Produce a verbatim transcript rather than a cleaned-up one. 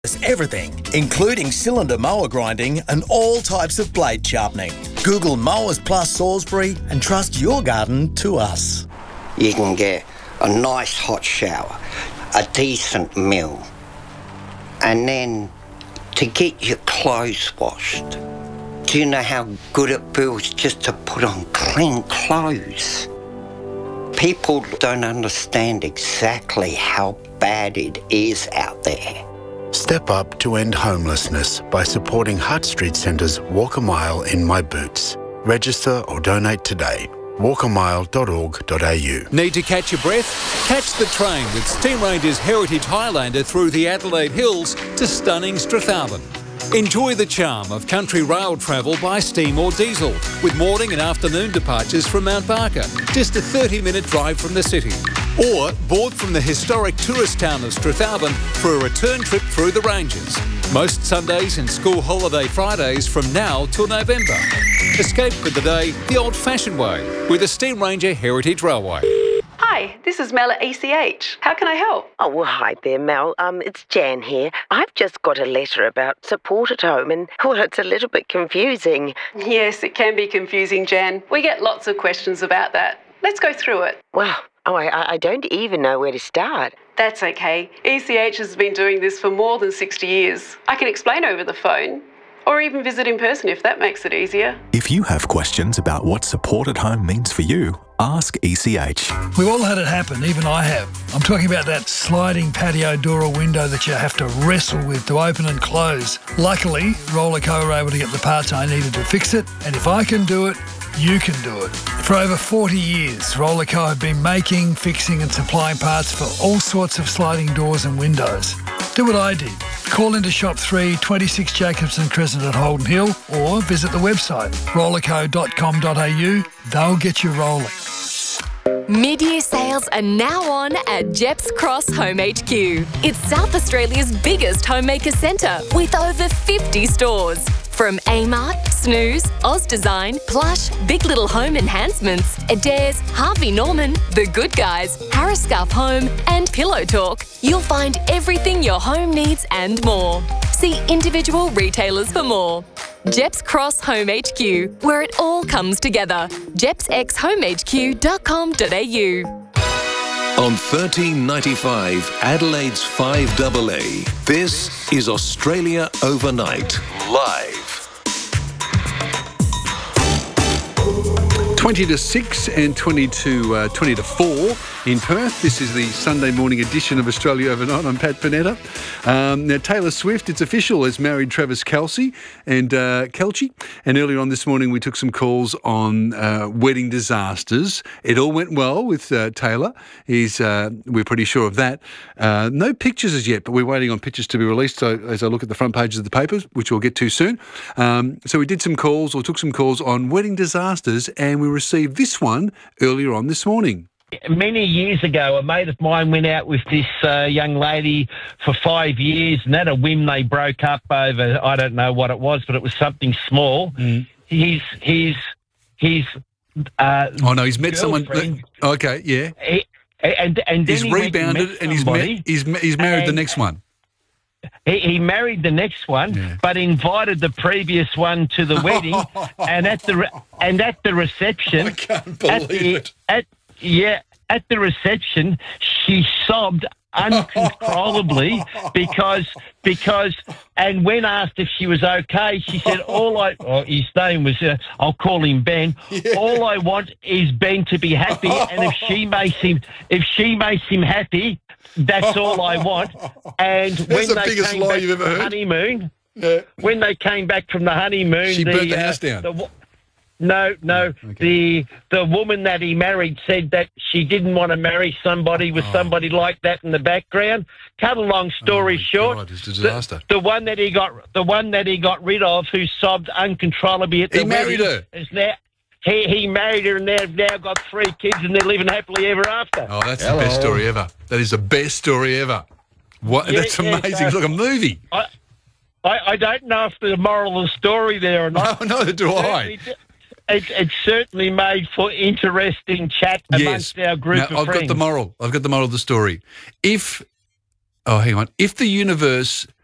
Everything, including cylinder mower grinding and all types of blade sharpening. Google Mowers Plus Salisbury and trust your garden to us. You can get a nice hot shower, a decent meal, and then to get your clothes washed. Do you know how good it feels just to put on clean clothes? People don't understand exactly how bad it is out there. Step up to end homelessness by supporting Hutt Street Centre's Walk a Mile in My Boots. Register or donate today. walk a mile dot org dot a u. Need to catch your breath? Catch the train with Steam Ranger's Heritage Highlander through the Adelaide Hills to stunning Strathalbyn. Enjoy the charm of country rail travel by steam or diesel, with morning and afternoon departures from Mount Barker, just a thirty minute drive from the city. Or board from the historic tourist town of Strathalbyn for a return trip through the ranges. Most Sundays and school holiday Fridays from now till November. Escape for the day the old-fashioned way with the Steam Ranger Heritage Railway. Hi, this is Mel at E C H. How can I help? Oh, well, hi there, Mel. Um, it's Jan here. I've just got a letter about support at home and, well, it's a little bit confusing. Yes, it can be confusing, Jan. We get lots of questions about that. Let's go through it. Well, oh, I, I don't even know where to start. That's okay. E C H has been doing this for more than sixty years. I can explain over the phone, or even visit in person if that makes it easier. If you have questions about what support at home means for you, ask E C H. We've all had it happen, even I have. I'm talking about that sliding patio door or window that you have to wrestle with to open and close. Luckily, Rollerco were able to get the parts I needed to fix it, and if I can do it, you can do it. For over forty years, Rollerco have been making, fixing and supplying parts for all sorts of sliding doors and windows. Do what I did. Call into Shop three, twenty-six Jacobson Crescent at Holden Hill, or visit the website rollerco dot com dot a u. They'll get you rolling. Mid-year sales are now on at Jeps Cross Home H Q. It's South Australia's biggest homemaker centre with over fifty stores. From Amart, Snooze, Oz Design, Plush, Big Little Home Enhancements, Adairs, Harvey Norman, The Good Guys, Harriscalf Home and Pillow Talk, you'll find everything your home needs and more. See individual retailers for more. Jeps Cross Home H Q, where it all comes together. jeps x home h q dot com dot a u. On thirteen ninety-five, Adelaide's five A A, this is Australia Overnight, live. twenty to six and twenty to, uh, twenty to four in Perth. This is the Sunday morning edition of Australia Overnight. I'm Pat Panetta. Um, now, Taylor Swift, it's official, has married Travis Kelce and uh, Kelce. And earlier on this morning, we took some calls on uh, wedding disasters. It all went well with uh, Taylor. He's, uh, we're pretty sure of that. Uh, no pictures as yet, but we're waiting on pictures to be released so, as I look at the front pages of the papers, which we'll get to soon. Um, so we did some calls, or took some calls on wedding disasters, and we received this one earlier on this morning. Many years ago, a mate of mine went out with this uh, young lady for five years, and at a whim they broke up over, I don't know what it was, but it was something small. Mm. He's, he's, he's, uh, oh no, he's met someone. Okay, yeah. He, and, and then he's he rebounded and, and he's met, he's, he's married the next one. He, he married the next one, yeah. but invited the previous one to the wedding, and at the re- and at the reception, I can't believe at the, it. At, yeah, at the reception, she sobbed uncontrollably because because and when asked if she was okay, she said, "All I oh, his name was uh, I'll call him Ben. Yeah. All I want is Ben to be happy, and if she makes him if she makes him happy." That's all I want. And That's when the they biggest came lie back you've ever from the heard. honeymoon, yeah. when they came back from the honeymoon, she the, burnt the uh, house down. The, no, no. Oh, okay. The the woman that he married said that she didn't want to marry somebody with oh. somebody like that in the background. Cut a long story oh short, God, it's a disaster. The, the one that he got, the one that he got rid of, who sobbed uncontrollably at the he married wedding, her. is now. He he married her and they've now got three kids and they're living happily ever after. Oh, that's Hello. the best story ever. That is the best story ever. What? Yeah, that's yeah, amazing. so It's like a movie. I, I I don't know if the moral of the story there or not. No, neither do I. It, it certainly made for interesting chat amongst yes. our group now, of I've friends. got the moral. I've got the moral of the story. If, oh, hang on. If the universe